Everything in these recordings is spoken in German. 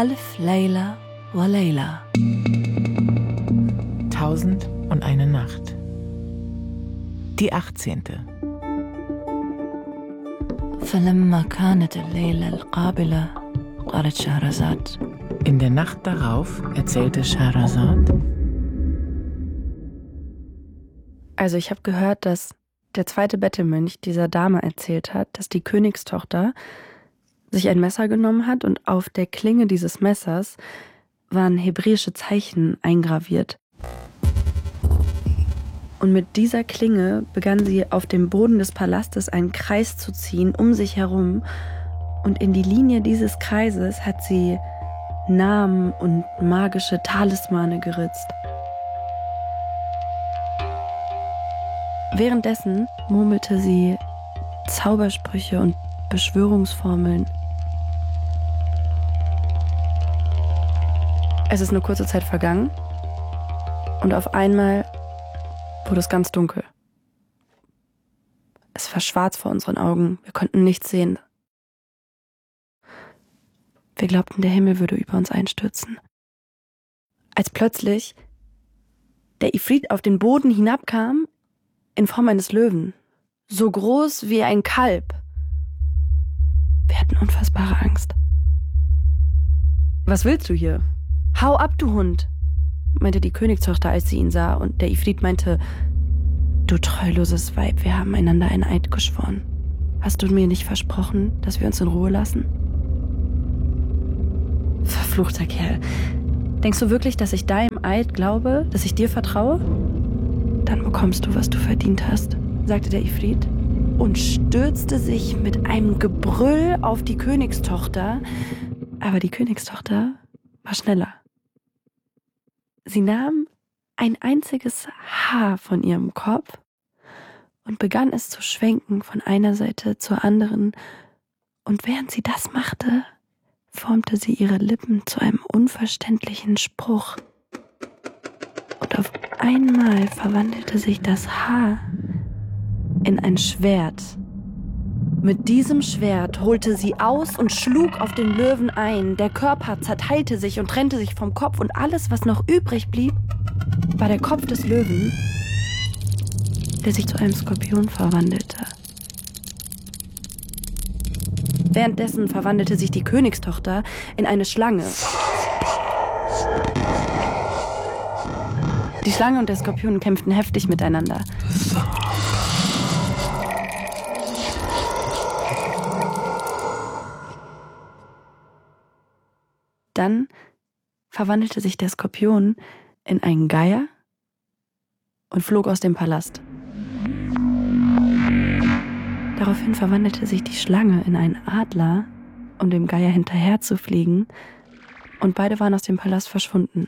Alf Layla wa Layla. 1001 Nacht. Die 18. فلما كانت الليلة القابلة قالت شهرزاد. In der Nacht darauf erzählte Scheherazad. Also ich habe gehört, dass der zweite Bettelmönch dieser Dame erzählt hat, dass die Königstochter sich ein Messer genommen hat und auf der Klinge dieses Messers waren hebräische Zeichen eingraviert. Und mit dieser Klinge begann sie auf dem Boden des Palastes einen Kreis zu ziehen, um sich herum. Und in die Linie dieses Kreises hat sie Namen und magische Talismane geritzt. Währenddessen murmelte sie Zaubersprüche und Beschwörungsformeln. Es ist eine kurze Zeit vergangen und auf einmal wurde es ganz dunkel. Es war schwarz vor unseren Augen, wir konnten nichts sehen. Wir glaubten, der Himmel würde über uns einstürzen. Als plötzlich der Ifrit auf den Boden hinabkam in Form eines Löwen, so groß wie ein Kalb. Wir hatten unfassbare Angst. Was willst du hier? Hau ab, du Hund, meinte die Königstochter, als sie ihn sah, und der Ifrit meinte, du treuloses Weib, wir haben einander einen Eid geschworen. Hast du mir nicht versprochen, dass wir uns in Ruhe lassen? Verfluchter Kerl. Denkst du wirklich, dass ich deinem Eid glaube, dass ich dir vertraue? Dann bekommst du, was du verdient hast, sagte der Ifrit und stürzte sich mit einem Gebrüll auf die Königstochter. Aber die Königstochter war schneller. Sie nahm ein einziges Haar von ihrem Kopf und begann es zu schwenken von einer Seite zur anderen. Und während sie das machte, formte sie ihre Lippen zu einem unverständlichen Spruch. Und auf einmal verwandelte sich das Haar in ein Schwert. Mit diesem Schwert holte sie aus und schlug auf den Löwen ein. Der Körper zerteilte sich und trennte sich vom Kopf, und alles, was noch übrig blieb, war der Kopf des Löwen, der sich zu einem Skorpion verwandelte. Währenddessen verwandelte sich die Königstochter in eine Schlange. Die Schlange und der Skorpion kämpften heftig miteinander. Dann verwandelte sich der Skorpion in einen Geier und flog aus dem Palast. Daraufhin verwandelte sich die Schlange in einen Adler, um dem Geier hinterher zu fliegen, und beide waren aus dem Palast verschwunden.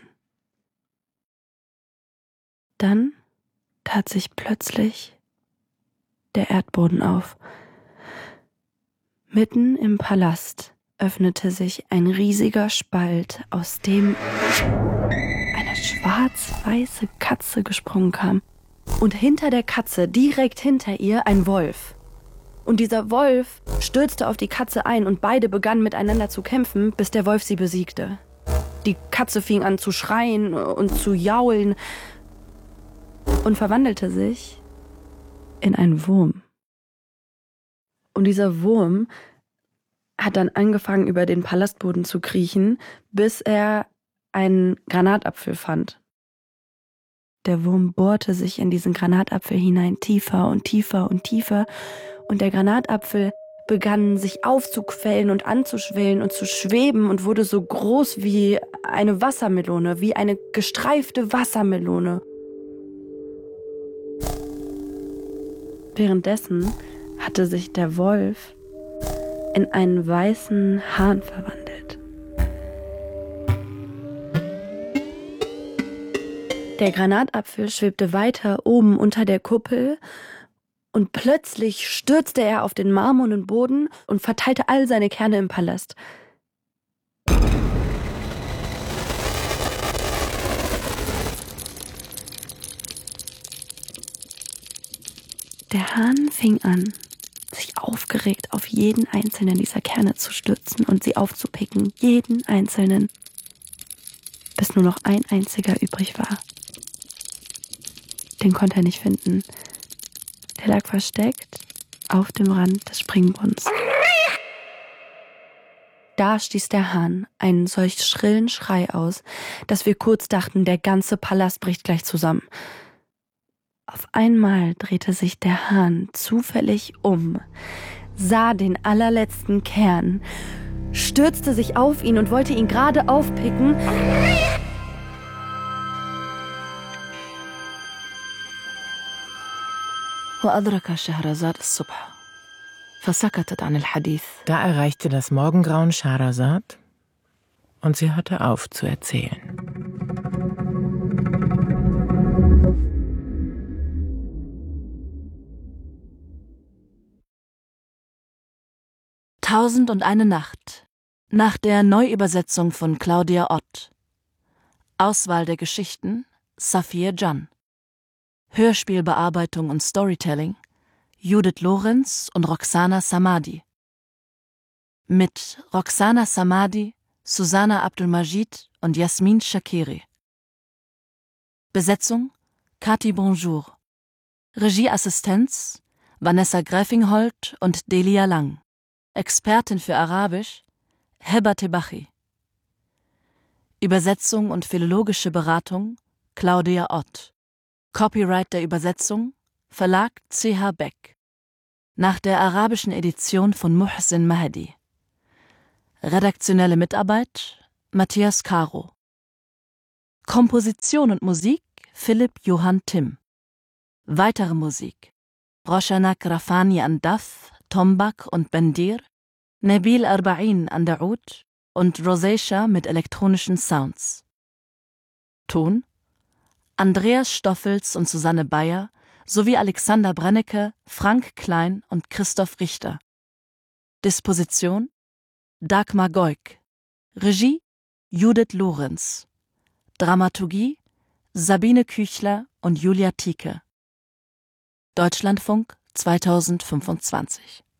Dann tat sich plötzlich der Erdboden auf. Mitten im Palast öffnete sich ein riesiger Spalt, aus dem eine schwarz-weiße Katze gesprungen kam. Und hinter der Katze, direkt hinter ihr, ein Wolf. Und dieser Wolf stürzte auf die Katze ein und beide begannen miteinander zu kämpfen, bis der Wolf sie besiegte. Die Katze fing an zu schreien und zu jaulen und verwandelte sich in einen Wurm. Und dieser Wurm hat dann angefangen, über den Palastboden zu kriechen, bis er einen Granatapfel fand. Der Wurm bohrte sich in diesen Granatapfel hinein, tiefer und tiefer und tiefer, und der Granatapfel begann sich aufzuquellen und anzuschwellen und zu schweben und wurde so groß wie eine Wassermelone, wie eine gestreifte Wassermelone. Währenddessen hatte sich der Wolf in einen weißen Hahn verwandelt. Der Granatapfel schwebte weiter oben unter der Kuppel und plötzlich stürzte er auf den marmornen Boden und verteilte all seine Kerne im Palast. Der Hahn fing an, sich aufgeregt auf jeden einzelnen dieser Kerne zu stürzen und sie aufzupicken, jeden einzelnen, bis nur noch ein einziger übrig war. Den konnte er nicht finden. Der lag versteckt auf dem Rand des Springbrunnens. Da stieß der Hahn einen solch schrillen Schrei aus, dass wir kurz dachten, der ganze Palast bricht gleich zusammen. Auf einmal drehte sich der Hahn zufällig um, sah den allerletzten Kern, stürzte sich auf ihn und wollte ihn gerade aufpicken. وأدرك شهرزاد الصبح فسكتت عن الحديث. Da erreichte das Morgengrauen Scheherazad und sie hörte auf zu erzählen. Tausendundeine Nacht nach der Neuübersetzung von Claudia Ott. Auswahl der Geschichten Safiye Can. Hörspielbearbeitung und Storytelling Judith Lorenz und Roxana Samadi. Mit Roxana Samadi, Susanna Abdulmajid und Jasmin Shakiri. Besetzung Kati Bonjour. Regieassistenz Vanessa Gräfingholt und Delia Lang. Expertin für Arabisch Heba Tebachi. Übersetzung und philologische Beratung Claudia Ott. Copyright der Übersetzung Verlag CH Beck. Nach der arabischen Edition von Muhsin Mahdi. Redaktionelle Mitarbeit Matthias Caro. Komposition und Musik Philipp Johann Timm. Weitere Musik Roshanak Rafani an Daf, Tombak und Bendir, Nabil Arba'in an der Oud und Rosacea mit elektronischen Sounds. Ton Andreas Stoffels und Susanne Bayer sowie Alexander Brennecke, Frank Klein und Christoph Richter. Disposition Dagmar Goik. Regie Judith Lorenz. Dramaturgie Sabine Küchler und Julia Tieke. Deutschlandfunk 2025.